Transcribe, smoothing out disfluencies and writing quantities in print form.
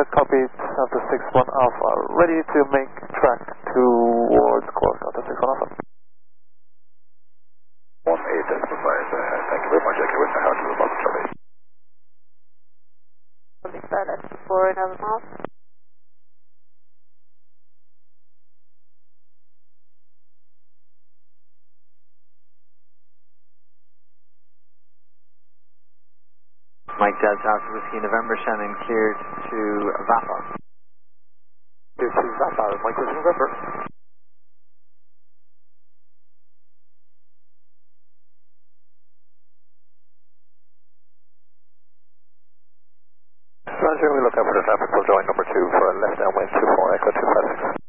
copy Delta 61 Alpha. Ready to make track towards course Delta 61 Alpha. 18.5. Thank you very much. Accurate. How to the box, Charlie. Starlet for another mile. Mike Delta Whiskey November, Shannon cleared to VAPA. Cleared to VAPA, Mike Whiskey November. Roger, we look out for the traffic, we'll join number 2 for a left downwind 24 Echo 256.